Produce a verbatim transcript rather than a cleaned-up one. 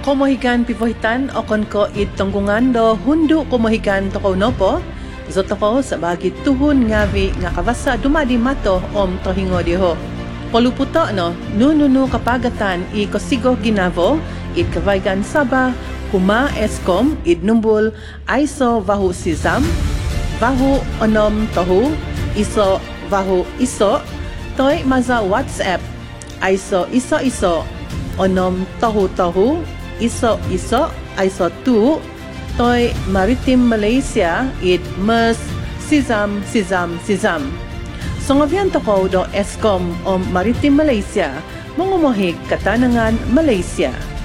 komohigan pivohitan okon ko id tunggungan do hundu komohigan toko nopo zotoko sa bagi tuhun ngavi nga kawasa dumadi mato om tohingo diho. Poluputo no nununu kapagatan i kosigo ginavo id kavaigan saba kuma eskom id numbul aiso vahu sizam vahu onom tohu iso vahu iso toy maza WhatsApp aiso iso iso onom tohu tohu iso iso aiso tu toy maritim Malaysia id mes sizam sizam sizam. Songabian toko do Eskom o Maritim Malaysia, mengumohig katanangan Malaysia.